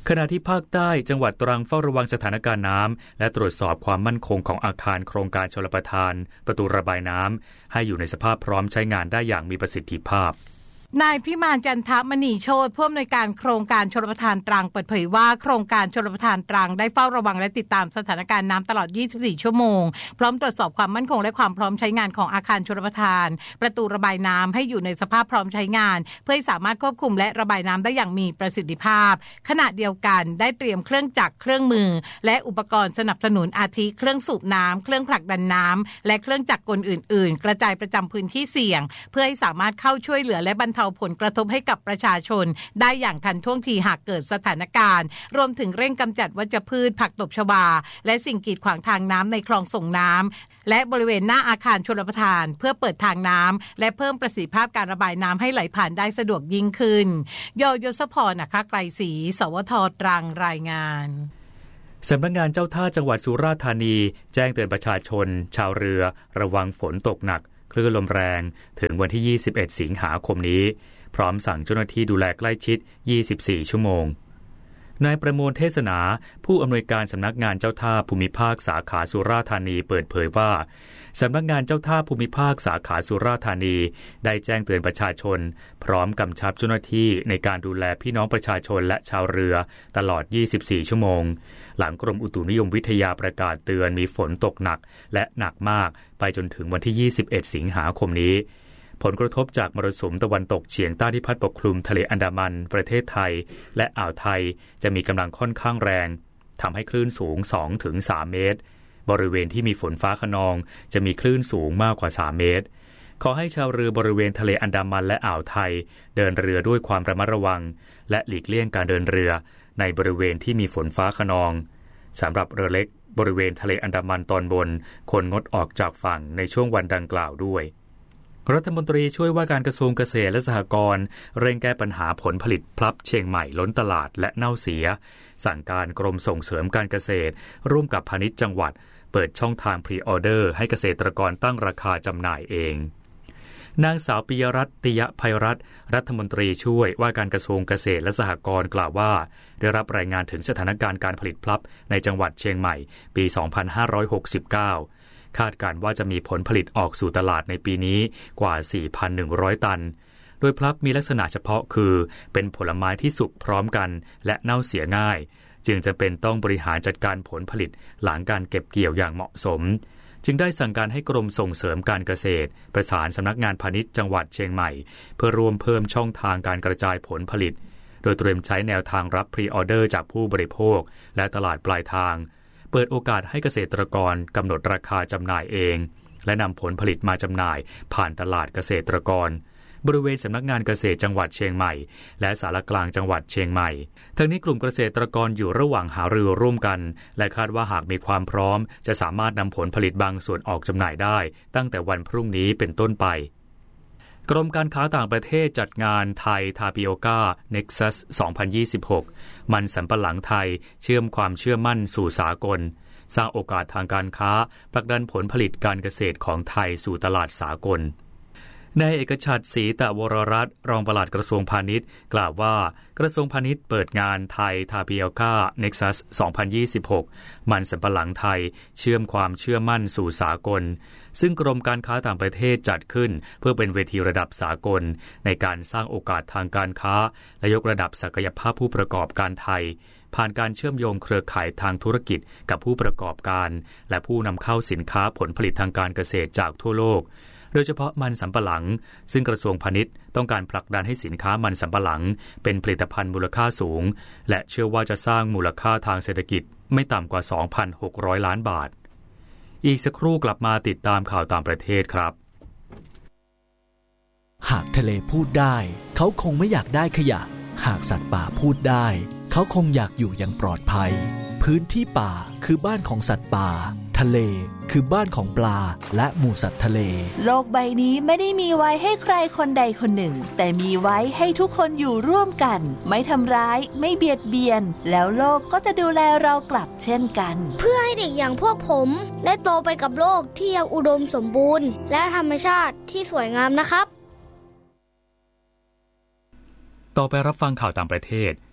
ขณะที่ภาคใต้จังหวัดตรังเฝ้าระวังสถานการณ์น้ำและตรวจสอบความมั่นคงของอาคารโครงการชลประทานประตูระบายน้ำให้อยู่ในสภาพพร้อมใช้งานได้อย่างมีประสิทธิภาพนายพิมานจันทมณีโชติผู้อำนวยการโครงการชลประทานตรังเปิดเผยว่าโครงการชลประทานตรังได้เฝ้าระวังและติดตามสถานการณ์น้ำตลอดยี่สิบสี่ชั่วโมงพร้อมตรวจสอบความมั่นคงและความพร้อมใช้งานของอาคารชลประทานประตูระบายน้ำให้อยู่ในสภาพพร้อมใช้งานเพื่อให้สามารถควบคุมและระบายน้ำได้อย่างมีประสิทธิภาพขณะเดียวกันได้เตรียมเครื่องจักรเครื่องมือและอุปกรณ์สนับสนุนอาทิเครื่องสูบน้ำเครื่องผลักดันน้ำและเครื่องจักรกลอื่นๆกระจายประจำพื้นที่เสี่ยงเพื่อให้สามารถเข้าช่วยเหลือและบรรเทาผลกระทบให้กับประชาชนได้อย่างทันท่วงทีหากเกิดสถานการณ์รวมถึงเร่งกำจัดวัชพืชผักตบชวาและสิ่งกีดขวางทางน้ำในคลองส่งน้ำและบริเวณหน้าอาคารชลประทานเพื่อเปิดทางน้ำและเพิ่มประสิทธิภาพการระบายน้ำให้ไหลผ่านได้สะดวกยิ่งขึ้นโยยศพรนะคะไกลศรีสวทตรังรายงานสำนักงานเจ้าท่าจังหวัดสุราษฎร์ธานีแจ้งเตือนประชาชนชาวเรือระวังฝนตกหนักคลื่นลมแรงถึงวันที่ยี่สิบเอ็ดสิงหาคมนี้พร้อมสั่งเจ้าหน้าที่ดูแลใกล้ชิดยี่สิบสี่ชั่วโมงนายประมวลเทศนาผู้อำนวยการสำนักงานเจ้าท่าภูมิภาคสาขาสุราษฎร์ธานีเปิดเผยว่าสำนักงานเจ้าท่าภูมิภาคสาขาสุราษฎร์ธานีได้แจ้งเตือนประชาชนพร้อมกำชับเจ้าหน้าที่ในการดูแลพี่น้องประชาชนและชาวเรือตลอดยี่สิบสี่ชั่วโมงหลังกรมอุตุนิยมวิทยาประกาศเตือนมีฝนตกหนักและหนักมากไปจนถึงวันที่ยี่สิบเอ็ดสิงหาคมนี้ผลกระทบจากมรสุมตะวันตกเฉียงใต้ที่พัดปกคลุมทะเลอันดามันประเทศไทยและอ่าวไทยจะมีกำลังค่อนข้างแรงทำให้คลื่นสูง สองถึงสาม เมตรบริเวณที่มีฝนฟ้าคะนองจะมีคลื่นสูงมากกว่าสามเมตรขอให้ชาวเรือบริเวณทะเลอันดามันและอ่าวไทยเดินเรือด้วยความระมัดระวังและหลีกเลี่ยงการเดินเรือในบริเวณที่มีฝนฟ้าคะนองสำหรับเรือเล็กบริเวณทะเลอันดามันตอนบนควรงดออกจากฝั่งในช่วงวันดังกล่าวด้วยรัฐมนตรีช่วยว่าการกระทรวงเกษตรและสหกรณ์เร่งแก้ปัญหาผลผลิตพลับเชียงใหม่ล้นตลาดและเน่าเสียสั่งการกรมส่งเสริมการเกษตรร่วมกับพาณิชย์จังหวัดเปิดช่องทางพรีออเดอร์ให้เกษตรกรตั้งราคาจำหน่ายเองนางสาวปิยรัตน์ติยภัยรัตน์รัฐมนตรีช่วยว่าการกระทรวงเกษตรและสหกรณ์กล่าวว่าได้รับรายงานถึงสถานการณ์การผลิตพลับในจังหวัดเชียงใหม่ปีสองพันห้าร้อยหกสิบเก้าคาดการณ์ว่าจะมีผลผลิตออกสู่ตลาดในปีนี้กว่า สี่พันหนึ่งร้อย ตันโดยพลับมีลักษณะเฉพาะคือเป็นผลไม้ที่สุกพร้อมกันและเน่าเสียง่ายจึงจำเป็นต้องบริหารจัดการผลผลิตหลังการเก็บเกี่ยวอย่างเหมาะสมจึงได้สั่งการให้กรมส่งเสริมการเกษตรประสานสำนักงานพาณิชย์จังหวัดเชียงใหม่เพื่อรวมเพิ่มช่องทางการกระจายผลผลิตโดยเตรียมใช้แนวทางรับพรีออเดอร์จากผู้บริโภคและตลาดปลายทางเปิดโอกาสให้เกษตรกรกำหนดราคาจำหน่ายเองและนำผลผลิตมาจำหน่ายผ่านตลาดเกษตรกรบริเวณสำนักงานเกษตรจังหวัดเชียงใหม่และศาลากลางจังหวัดเชียงใหม่ทั้งนี้กลุ่มเกษตรกรอยู่ระหว่างหารือร่วมกันและคาดว่าหากมีความพร้อมจะสามารถนำผลผลิตบางส่วนออกจำหน่ายได้ตั้งแต่วันพรุ่งนี้เป็นต้นไปกรมการค้าต่างประเทศจัดงานไทยทาปิโอ Nexus สองพันยี่สิบหกมันสำปะหลังไทยเชื่อมความเชื่อมั่นสู่สากลสร้างโอกาสทางการค้าผลักดันผลผลิตการเกษตรของไทยสู่ตลาดสากลนายเอกชัดศรีตะวรรัตน์รองปลัดกระทรวงพาณิชย์กล่าวว่ากระทรวงพาณิชย์เปิดงานไทยทาปิโอ Nexus สองพันยี่สิบหกมันสำปะหลังไทยเชื่อมความเชื่อมั่นสู่สากลซึ่งกรมการค้าต่างประเทศจัดขึ้นเพื่อเป็นเวทีระดับสากลในการสร้างโอกาสทางการค้าและยกระดับศักยภาพผู้ประกอบการไทยผ่านการเชื่อมโยงเครือข่ายทางธุรกิจกับผู้ประกอบการและผู้นำเข้าสินค้าผลผลิตทางการเกษตรจากทั่วโลกโดยเฉพาะมันสำปะหลังซึ่งกระทรวงพาณิชย์ต้องการผลักดันให้สินค้ามันสำปะหลังเป็นผลิตภัณฑ์มูลค่าสูงและเชื่อว่าจะสร้างมูลค่าทางเศรษฐกิจไม่ต่ำกว่า สองพันหกร้อย ล้านบาทอีกสักครู่กลับมาติดตามข่าวต่างประเทศครับหากทะเลพูดได้เขาคงไม่อยากได้ขยะหากสัตว์ป่าพูดได้เขาคงอยากอยู่อย่างปลอดภัยพื้นที่ป่าคือบ้านของสัตว์ป่าทะเลคือบ้านของปลาและหมู่สัตว์ทะเลโลกใบนี้ไม่ได้มีไว้ให้ใครคนใดคนหนึ่งแต่มีไว้ให้ทุกคนอยู่ร่วมกันไม่ทำร้ายไม่เบียดเบียนแล้วโลกก็จะดูแลเรากลับเช่นกันเพื่อให้เด็กอย่างพวกผมได้โตไปกับโลกที่ยังอุดมสมบูรณ์และธรรมชาติที่สวยงามนะครับต่อไปรับฟังข่าวต่างประเทศ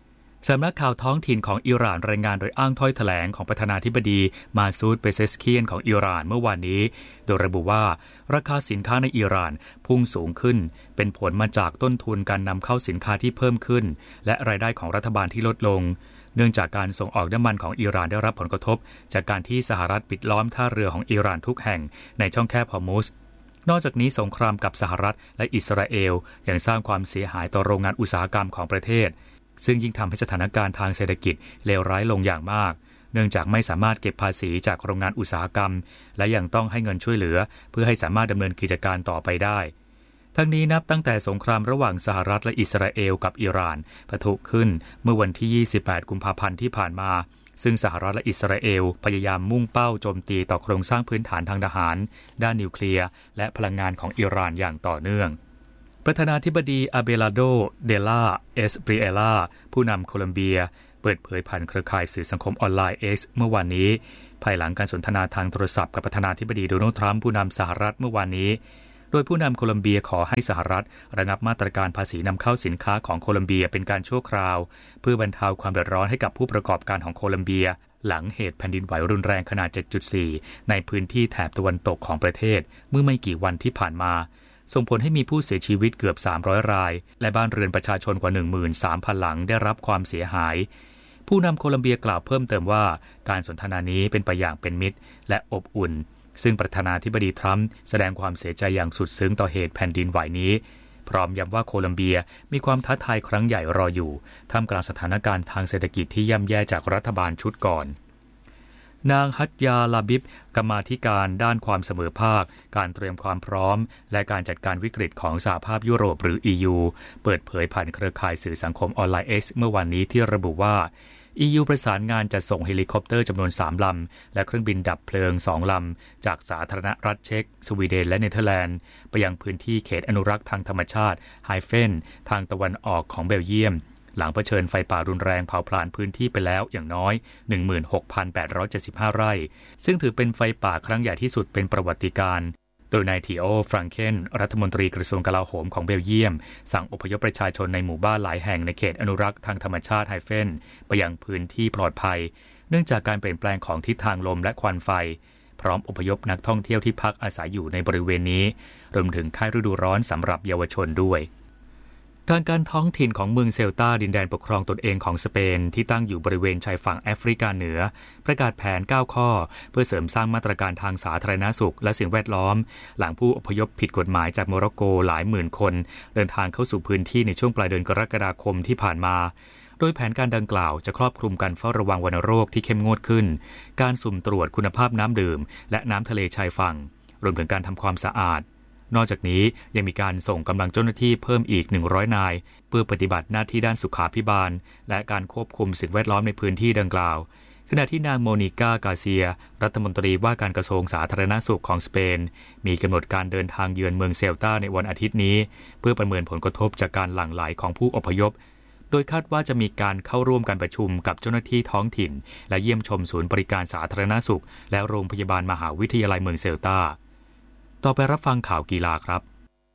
สำนักข่าวท้องถิ่นของอิหร่านรายงานโดยอ้างถ้อยแถลงของประธานาธิบดีมาซูด เปเซสเคียนของอิหร่านเมื่อวานนี้โดยระบุว่าราคาสินค้าในอิหร่านพุ่งสูงขึ้นเป็นผลมาจากต้นทุนการนำเข้าสินค้าที่เพิ่มขึ้นและรายได้ของรัฐบาลที่ลดลงเนื่องจากการส่งออกน้ำมันของอิหร่านได้รับผลกระทบจากการที่สหรัฐปิดล้อมท่าเรือของอิหร่านทุกแห่งในช่องแคบฮอร์มุซนอกจากนี้สงครามกับสหรัฐและอิสราเอลยังสร้างความเสียหายต่อโรงงานอุตสาหกรรมของประเทศซึ่งยิ่งทำให้สถานการณ์ทางเศรษฐกิจเลวร้ายลงอย่างมากเนื่องจากไม่สามารถเก็บภาษีจากโรงงานอุตสาหกรรมและยังต้องให้เงินช่วยเหลือเพื่อให้สามารถดำเนินกิจการต่อไปได้ทั้งนี้นับตั้งแต่สงครามระหว่างสหรัฐและอิสราเอลกับอิหร่านปะทุขึ้นเมื่อวันที่ยี่สิบแปดกุมภาพันธ์ที่ผ่านมาซึ่งสหรัฐและอิสราเอลพยายามมุ่งเป้าโจมตีต่อโครงสร้างพื้นฐานทางทหารด้านนิวเคลียร์และพลังงานของอิหร่านอย่างต่อเนื่องประธานาธิบดีอาเบลาโด เดลา เอสปริเอลาผู้นำโคลัมเบียเปิดเผยผ่านเครือข่ายสื่อสังคมออนไลน์ X เมื่อวานนี้ภายหลังการสนทนาทางโทรศัพท์กับประธานาธิบดีโดนัลด์ทรัมป์ผู้นำสหรัฐเมื่อวานนี้โดยผู้นำโคลัมเบียขอให้สหรัฐระงับมาตรการภาษีนำเข้าสินค้าของโคลัมเบียเป็นการชั่วคราวเพื่อบรรเทาความเดือดร้อนให้กับผู้ประกอบการของโคลัมเบียหลังเหตุแผ่นดินไหวรุนแรงขนาด เจ็ดจุดสี่ ในพื้นที่แถบตะวันตกของประเทศเมื่อไม่กี่วันที่ผ่านมาส่งผลให้มีผู้เสียชีวิตเกือบสามร้อยรายและบ้านเรือนประชาชนกว่า หนึ่งหมื่นสามพัน หลังได้รับความเสียหายผู้นำโคลัมเบียกล่าวเพิ่มเติมว่าการสนทนานี้เป็นไปอย่างเป็นมิตรและอบอุ่นซึ่งประธานาธิบดีทรัมป์แสดงความเสียใจอย่างสุดซึ้งต่อเหตุแผ่นดินไหวนี้พร้อมย้ำว่าโคลัมเบียมีความท้าทายครั้งใหญ่รออยู่ท่ามกลางสถานการณ์ทางเศรษฐกิจที่ย่ำแย่จากรัฐบาลชุดก่อนนางฮัตยาลาบิบกรรมาธิการด้านความเสมอภาคการเตรียมความพร้อมและการจัดการวิกฤตของสหภาพยุโรปหรือ อี ยู เปิดเผยผ่านเครือข่ายสื่อสังคมออนไลน์ X เมื่อวันนี้ที่ระบุว่า อี ยู ประสานงานจัดส่งเฮลิคอปเตอร์จำนวนสามลำและเครื่องบินดับเพลิงสองลำจากสาธารณรัฐเช็กสวีเดนและเนเธอร์แลนด์ไปยังพื้นที่เขตอนุรักษ์ทางธรรมชาติไฮเฟนทางตะวันออกของเบลเยียมหลังเผชิญไฟป่ารุนแรงเผาผลาญพื้นที่ไปแล้วอย่างน้อย หนึ่งหมื่นหกพันแปดร้อยเจ็ดสิบห้า ไร่ซึ่งถือเป็นไฟป่าครั้งใหญ่ที่สุดเป็นประวัติการณ์โดยนายทีโอฟรังเคนรัฐมนตรีกระทรวงกลาโหมของเบลเยียมสั่งอพยพประชาชนในหมู่บ้านหลายแห่งในเขตอนุรักษ์ทางธรรมชาติไฮเฟนไปยังพื้นที่ปลอดภัยเนื่องจากการเปลี่ยนแปลงของทิศทางลมและควันไฟพร้อมอพยพนักท่องเที่ยวที่พักอาศัยอยู่ในบริเวณนี้รวมถึงค่ายฤดูร้อนสำหรับเยาวชนด้วยทางการท้องถิ่นของเมืองเซลตาดินแดนปกครองตนเองของสเปนที่ตั้งอยู่บริเวณชายฝั่งแอฟริกาเหนือประกาศแผนเก้าข้อเพื่อเสริมสร้างมาตรการทางสาธารณสุขและสิ่งแวดล้อมหลังผู้อพยพผิดกฎหมายจากโมร็อกโกหลายหมื่นคนเดินทางเข้าสู่พื้นที่ในช่วงปลายเดือนกรกฎาคมที่ผ่านมาโดยแผนการดังกล่าวจะครอบคลุมการเฝ้าระวังวัณโรคที่เข้มงวดขึ้นการสุ่มตรวจคุณภาพน้ำดื่มและน้ำทะเลชายฝั่งรวมถึงการทำความสะอาดนอกจากนี้ยังมีการส่งกำลังเจ้าหน้าที่เพิ่มอีกหนึ่งร้อยนายเพื่อปฏิบัติหน้าที่ด้านสุขาภิบาลและการควบคุมสิ่งแวดล้อมในพื้นที่ดังกล่าวขณะที่นางโมนิก้ากาเซียรัฐมนตรีว่าการกระทรวงสาธารณสุขของสเปนมีกำหนดการเดินทางเยือนเมืองเซลตาในวันอาทิตย์นี้เพื่อประเมินผลกระทบจากการหลั่งไหลของผู้อพยพโดยคาดว่าจะมีการเข้าร่วมการประชุมกับเจ้าหน้าที่ท้องถิ่นและเยี่ยมชมศูนย์บริการสาธารณสุขและโรงพยาบาลมหาวิทยาลัยเมืองเซลตาต่อไปรับฟังข่าวกีฬาครับ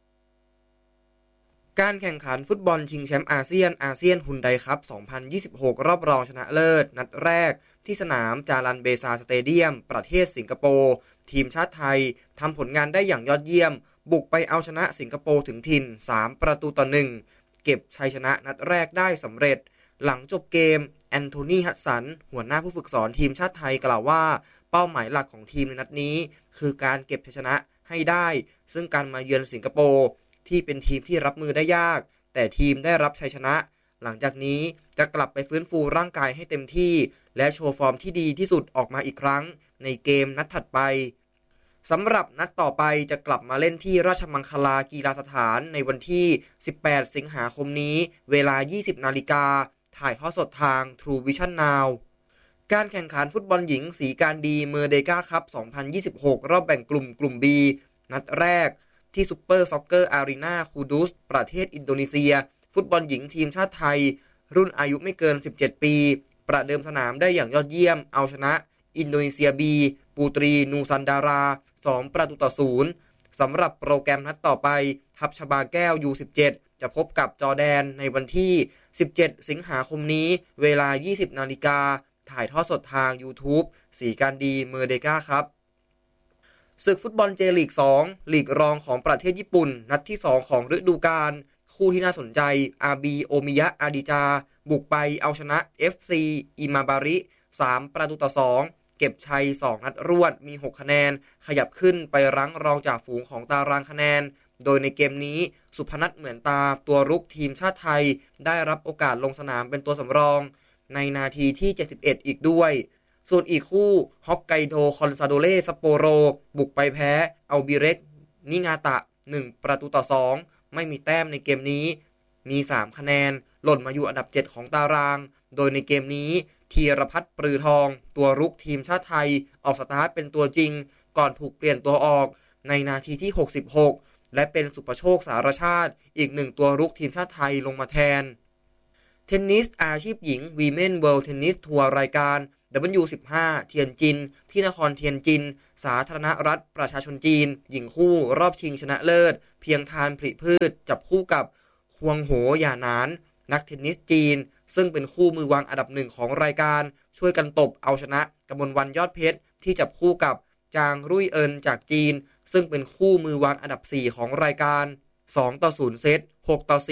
การแข่งขันฟุตบอลชิงแชมป์อาเซียนอาเซียนฮุนไดคัพสองพันยี่สิบหกรอบรองชนะเลิศนัดแรกที่สนามจารันเบซาสเตเดียมประเทศสิงคโปร์ทีมชาติไทยทำผลงานได้อย่างยอดเยี่ยมบุกไปเอาชนะสิงคโปร์ถึงถิ่นสามประตูต่อหนึ่งเก็บชัยชนะนัดแรกได้สำเร็จหลังจบเกมแอนโทนีฮัตสันหัวหน้าผู้ฝึกสอนทีมชาติไทยกล่าวว่าเป้าหมายหลักของทีมในนัดนี้คือการเก็บชัยชนะให้ได้ซึ่งการมาเยือนสิงคโปร์ที่เป็นทีมที่รับมือได้ยากแต่ทีมได้รับชัยชนะหลังจากนี้จะกลับไปฟื้นฟูร่างกายให้เต็มที่และโชว์ฟอร์มที่ดีที่สุดออกมาอีกครั้งในเกมนัดถัดไปสำหรับนัดต่อไปจะกลับมาเล่นที่ราชมังคลากีฬาสถานในวันที่สิบแปดสิงหาคมนี้เวลา ยี่สิบนาฬิกาถ่ายทอดสดทาง True Vision Now การแข่งขันฟุตบอลหญิงสีการดีเมอร์เดกาคัพสองพันยี่สิบหกรอบแบ่งกลุ่มกลุ่ม B นัดแรกที่ซุปเปอร์ซ็อกเกอร์อารีนาคูดุสประเทศอินโดนีเซียฟุตบอลหญิงทีมชาติไทยรุ่นอายุไม่เกินสิบเจ็ดปีประเดิมสนามได้อย่างยอดเยี่ยมเอาชนะอินโดนีเซีย B ปูตรีนูซันดาราสองประตูต่อศูนย์สำหรับโปรแกรมนัดต่อไปทัพชบาแก้ว ยู สิบเจ็ดจะพบกับจอร์แดนในวันที่สิบเจ็ดสิงหาคมนี้เวลา ยี่สิบนาฬิกาถ่ายทอดสดทาง YouTube สีการดีเมอร์เดกาครับศึกฟุตบอลเจลีกสองลีกรองของประเทศญี่ปุ่นนัดที่สองของฤดูกาลคู่ที่น่าสนใจ อาร์ บี โอมิยะอาดิจาบุกไปเอาชนะ เอฟ ซี อิมาบาริสามประตูต่อสองเก็บชัยสองนัดรวดมีหกคะแนนขยับขึ้นไปรั้งรองจากฝูงของตารางคะแนนโดยในเกมนี้สุพนัทเหมือนตาตัวรุกทีมชาติไทยได้รับโอกาสลงสนามเป็นตัวสำรองในนาทีที่เจ็ดสิบเอ็ดอีกด้วยส่วนอีกคู่ฮอกไกโดคอนซาโดเร่ซัปโปโรบุกไปแพ้อัลบิเรกนิงาตะหนึ่งประตูต่อสองไม่มีแต้มในเกมนี้มีสามคะแนนหล่นมาอยู่อันดับเจ็ดของตารางโดยในเกมนี้ธีรพัฒน์ปรือทองตัวรุกทีมชาติไทยออกสตาร์ทเป็นตัวจริงก่อนถูกเปลี่ยนตัวออกในนาทีที่หกสิบหกและเป็นสุภโชคสารชาติอีกหนึ่งตัวรุกทีมชาติไทยลงมาแทนเทนนิสอาชีพหญิง Women World Tennis Tour รายการ ดับเบิลยู สิบห้า เทียนจินที่นครเทียนจินสาธารณรัฐประชาชนจีนหญิงคู่รอบชิงชนะเลิศเพียงทานผลิพืชจับคู่กับฮวงโหหย่านานนักเทนนิสจีนซึ่งเป็นคู่มือวางอันดับหนึ่งของรายการช่วยกันตบเอาชนะกมลวรรณยอดเพชรที่จับคู่กับจางรุ่ยเอินจากจีนซึ่งเป็นคู่มือวางอันดับสี่ของรายการสองต่อศูนย์เซตหกต่อ